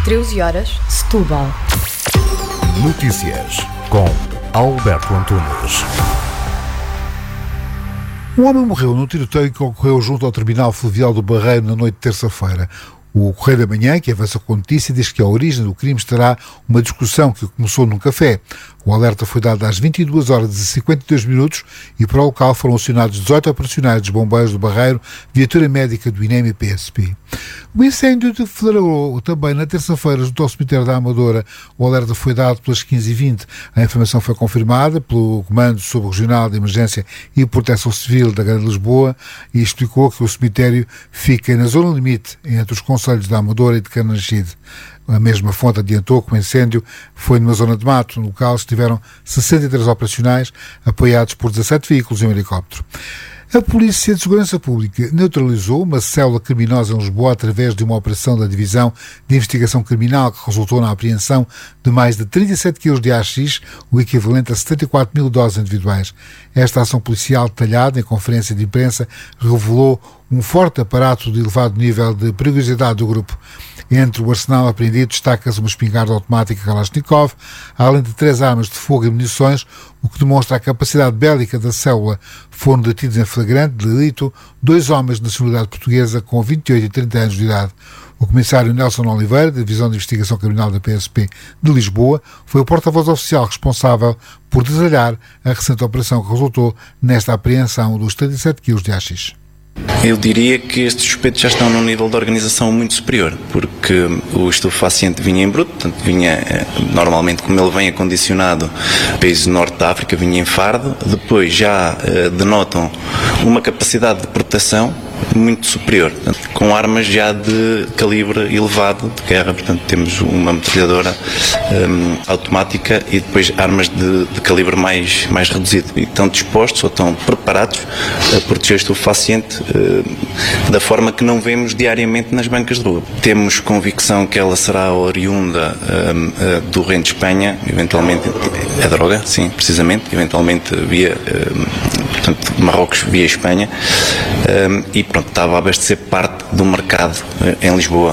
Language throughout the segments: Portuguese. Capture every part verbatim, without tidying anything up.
treze horas, Setúbal. Notícias com Alberto Antunes. Um homem morreu num tiroteio que ocorreu junto ao terminal fluvial do Barreiro na noite de terça-feira. O Correio da Manhã, que avança com a notícia, diz que a origem do crime estará uma discussão que começou num café. O alerta foi dado às vinte e duas horas e cinquenta e dois minutos e para o local foram acionados dezoito operacionais dos bombeiros do Barreiro, viatura médica do INEM e P S P. O incêndio deflagrou também na terça-feira junto ao cemitério da Amadora. O alerta foi dado pelas quinze e vinte. A informação foi confirmada pelo Comando Subregional de Emergência e Proteção Civil da Grande Lisboa e explicou que o cemitério fica na zona limite entre os concelhos da Amadora e de Canangide. A mesma fonte adiantou que o incêndio foi numa zona de mato. No local estiveram sessenta e três operacionais, apoiados por dezassete veículos e um helicóptero. A Polícia de Segurança Pública neutralizou uma célula criminosa em Lisboa através de uma operação da Divisão de Investigação Criminal que resultou na apreensão de mais de trinta e sete quilos de haxixe, o equivalente a setenta e quatro mil doses individuais. Esta ação policial detalhada em conferência de imprensa revelou um forte aparato de elevado nível de perigosidade do grupo. Entre o arsenal apreendido destaca-se uma espingarda automática Kalashnikov, além de três armas de fogo e munições, o que demonstra a capacidade bélica da célula. Foram detidos em flagrante delito dois homens de nacionalidade portuguesa com vinte e oito e trinta anos de idade. O comissário Nelson Oliveira, da Divisão de Investigação Criminal da P S P de Lisboa, foi o porta-voz oficial responsável por detalhar a recente operação que resultou nesta apreensão dos trinta e sete quilos de haxixe. Eu diria que estes suspeitos já estão num nível de organização muito superior, porque o estupefaciente vinha em bruto, portanto vinha, normalmente como ele vem acondicionado, países do norte da África, vinha em fardo, depois já uh, denotam uma capacidade de proteção muito superior, portanto, com armas já de calibre elevado de guerra, portanto temos uma metralhadora um, automática e depois armas de, de calibre mais, mais reduzido, e estão dispostos ou estão preparados a proteger o estupefaciente uh, da forma que não vemos diariamente nas bancas de rua. Temos convicção que ela será oriunda um, uh, do Reino de Espanha, eventualmente a droga, sim, precisamente, eventualmente via um, portanto, Marrocos via Espanha, um, e pronto, estava a abastecer parte do mercado em Lisboa.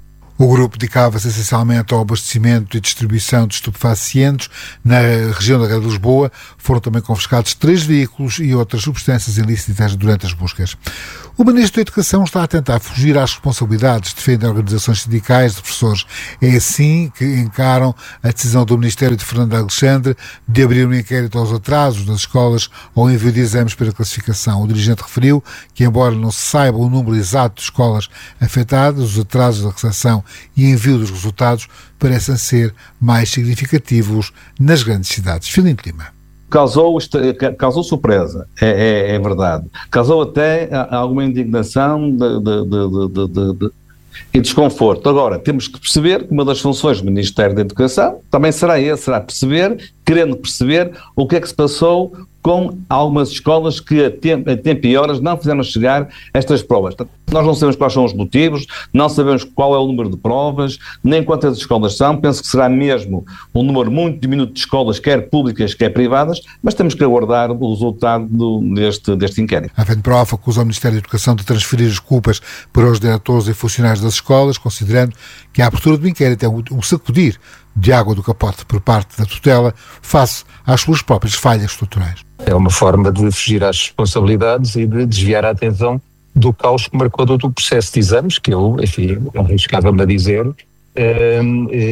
O grupo dedicava-se essencialmente ao abastecimento e distribuição de estupefacientes na região da Grande Lisboa. Foram também confiscados três veículos e outras substâncias ilícitas durante as buscas. O Ministro da Educação está a tentar fugir às responsabilidades, defende organizações sindicais de professores. É assim que encaram a decisão do Ministério de Fernando Alexandre de abrir um inquérito aos atrasos das escolas ao envio de exames para classificação. O dirigente referiu que, embora não se saiba o número exato de escolas afetadas, os atrasos da recepção e envio dos resultados parecem ser mais significativos nas grandes cidades. Filipe Lima. Causou, causou surpresa, é, é, é verdade. Causou até alguma indignação de, de, de, de, de, de, e desconforto. Agora, temos que perceber que uma das funções do Ministério da Educação também será esse, será perceber, querendo perceber o que é que se passou com algumas escolas que a tempo, a tempo e horas não fizeram chegar estas provas. Nós não sabemos quais são os motivos, não sabemos qual é o número de provas, nem quantas escolas são. Penso que será mesmo um número muito diminuto de escolas, quer públicas, quer privadas, mas temos que aguardar o resultado do, deste, deste inquérito. A FENPROF acusa o Ministério da Educação de transferir as culpas para os diretores e funcionários das escolas, considerando que a abertura do inquérito é um sacudir de água do capote por parte da tutela face às suas próprias falhas estruturais. É uma forma de fugir às responsabilidades e de desviar a atenção do caos que marcou todo o processo de exames, que eu, enfim, arriscava-me a dizer eh,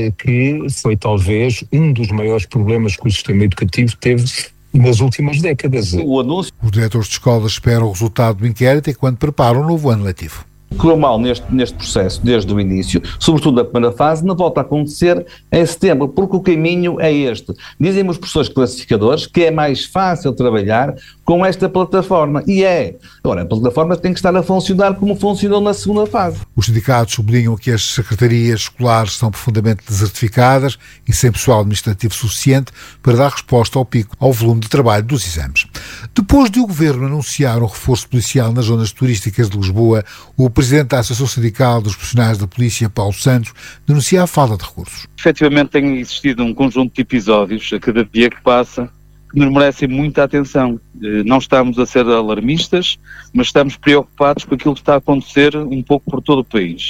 que foi talvez um dos maiores problemas que o sistema educativo teve nas últimas décadas. O anúncio... Os diretores de escolas esperam o resultado do inquérito enquanto preparam o novo ano letivo. Correu mal neste, neste processo desde o início, sobretudo na primeira fase, não volta a acontecer em setembro, porque o caminho é este. Dizem os professores classificadores que é mais fácil trabalhar com esta plataforma, e é. Agora, a plataforma tem que estar a funcionar como funcionou na segunda fase. Os sindicatos sublinham que as secretarias escolares estão profundamente desertificadas e sem pessoal administrativo suficiente para dar resposta ao pico, ao volume de trabalho dos exames. Depois de o Governo anunciar um reforço policial nas zonas turísticas de Lisboa, o Presidente da Associação Sindical dos Profissionais da Polícia, Paulo Santos, denuncia a falta de recursos. Efetivamente tem existido um conjunto de episódios a cada dia que passa que nos merecem muita atenção. Não estamos a ser alarmistas, mas estamos preocupados com aquilo que está a acontecer um pouco por todo o país.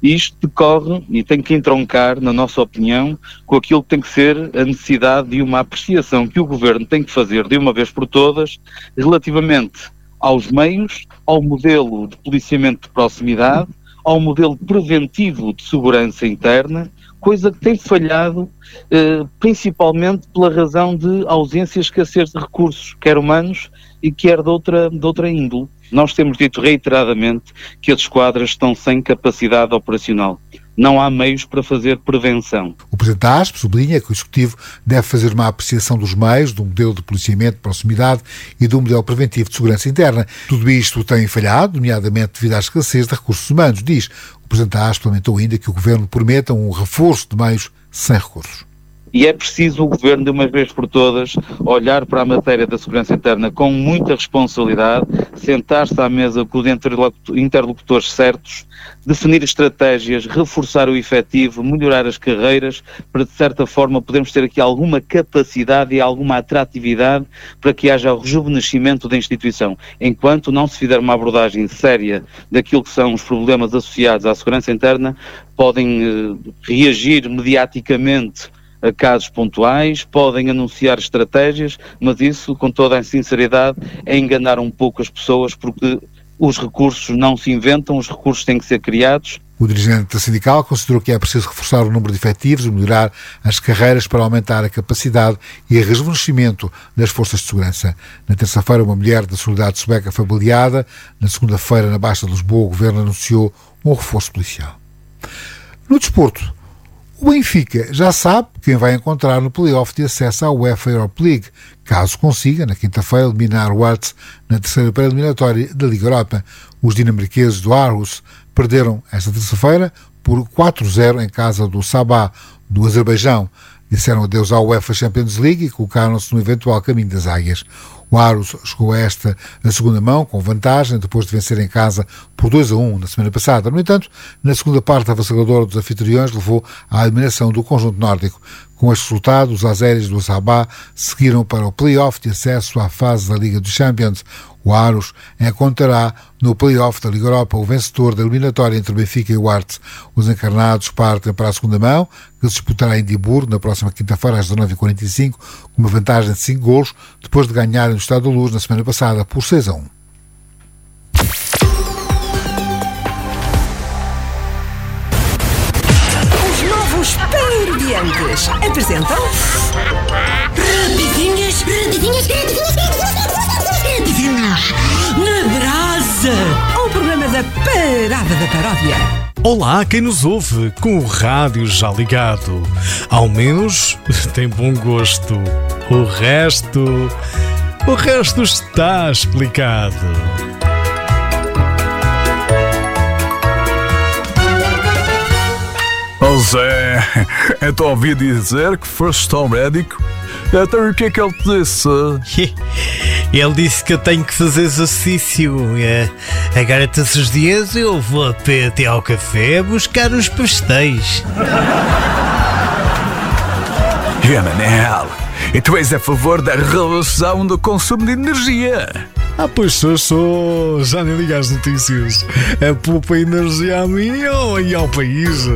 E isto decorre e tem que entroncar, na nossa opinião, com aquilo que tem que ser a necessidade de uma apreciação que o Governo tem que fazer de uma vez por todas relativamente aos meios, ao modelo de policiamento de proximidade, ao modelo preventivo de segurança interna, coisa que tem falhado eh, principalmente pela razão de ausência e escassez de recursos, quer humanos e quer de outra, de outra índole. Nós temos dito reiteradamente que as esquadras estão sem capacidade operacional. Não há meios para fazer prevenção. O Presidente da A S P sublinha que o Executivo deve fazer uma apreciação dos meios, do modelo de policiamento de proximidade e do modelo preventivo de segurança interna. Tudo isto tem falhado, nomeadamente devido à escassez de recursos humanos, diz. O Presidente da A S P lamentou ainda que o Governo prometa um reforço de meios sem recursos. E é preciso o Governo, de uma vez por todas, olhar para a matéria da segurança interna com muita responsabilidade, sentar-se à mesa com os interlocutores certos, definir estratégias, reforçar o efetivo, melhorar as carreiras, para de certa forma podermos ter aqui alguma capacidade e alguma atratividade para que haja o rejuvenescimento da instituição. Enquanto não se fizer uma abordagem séria daquilo que são os problemas associados à segurança interna, podem eh, reagir mediaticamente a casos pontuais, podem anunciar estratégias, mas isso, com toda a sinceridade, é enganar um pouco as pessoas, porque os recursos não se inventam, os recursos têm que ser criados. O dirigente sindical considerou que é preciso reforçar o número de efetivos e melhorar as carreiras para aumentar a capacidade e o rejuvenescimento das forças de segurança. Na terça-feira, uma mulher da Solidariedade Sueca foi baleada. Na segunda-feira, na Baixa de Lisboa, o Governo anunciou um reforço policial. No desporto, o Benfica já sabe quem vai encontrar no play-off de acesso à UEFA Europa League, caso consiga, na quinta-feira, eliminar o Arts na terceira pré-eliminatória da Liga Europa. Os dinamarqueses do Aarhus perderam esta terça-feira por quatro a zero em casa do Sabah, do Azerbaijão. Disseram adeus à UEFA Champions League e colocaram-se no eventual caminho das águias. O Aarhus chegou a esta a segunda mão, com vantagem, depois de vencer em casa por dois a um na semana passada. No entanto, na segunda parte, a avassaladora dos anfitriões levou à eliminação do conjunto nórdico. Com este resultado, os azeres do Sabah seguiram para o play-off de acesso à fase da Liga dos Champions. O Aarhus encontrará no play-off da Liga Europa o vencedor da eliminatória entre o Benfica e o Arts. Os encarnados partem para a segunda mão, que se disputará em Edimburgo na próxima quinta-feira às dezanove e quarenta e cinco, com uma vantagem de cinco golos, depois de ganharem no Estádio da Luz na semana passada por seis a um. Os novos Pan-Indiantes apresentam... Rapidinhas, rapidinhas, rapidinhas, na brasa! O programa da Parada da Paródia. Olá, quem nos ouve com o rádio já ligado. Ao menos tem bom gosto. O resto... O resto está explicado. Oh Zé, então ouvi dizer que foste ao médico. Então o que é que ele te disse? Ele disse que eu tenho que fazer exercício. Agora todos os dias eu vou a pé até ao café buscar os pastéis. É, Manel, e tu és a favor da redução do consumo de energia? Ah, pois sou, sou. Já nem liga às notícias. É poupa energia a mim e ao país.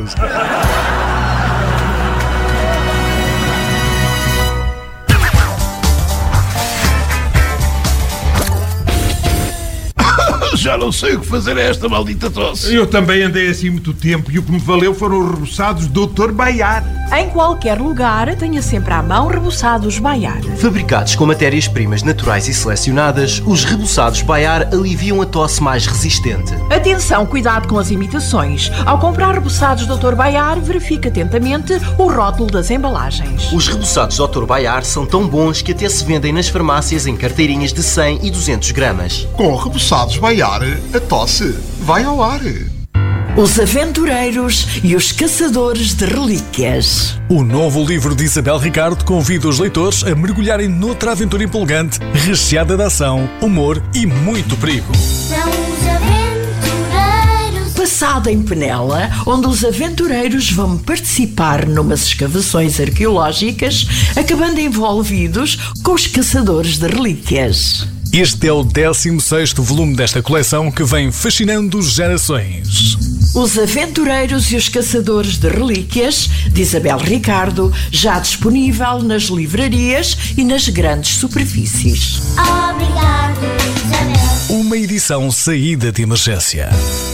Já não sei o que fazer a esta maldita tosse. Eu também andei assim muito tempo e o que me valeu foram os reboçados doutor Baiar. Em qualquer lugar, tenha sempre à mão reboçados Baiar. Fabricados com matérias-primas naturais e selecionadas, os reboçados Baiar aliviam a tosse mais resistente. Atenção, cuidado com as imitações. Ao comprar reboçados doutor Baiar, verifique atentamente o rótulo das embalagens. Os reboçados doutor Baiar são tão bons que até se vendem nas farmácias em carteirinhas de cem e duzentos gramas. Com reboçados Baiar, a tosse vai ao ar. Os aventureiros e os caçadores de relíquias. O novo livro de Isabel Ricardo convida os leitores a mergulharem noutra aventura empolgante, recheada de ação, humor e muito perigo. São os aventureiros. Passado em Penela, onde os aventureiros vão participar numas escavações arqueológicas, acabando envolvidos com os caçadores de relíquias. Este é o décimo sexto volume desta coleção que vem fascinando gerações. Os Aventureiros e os Caçadores de Relíquias, de Isabel Ricardo, já disponível nas livrarias e nas grandes superfícies. Obrigado, Isabel. Uma edição saída de emergência.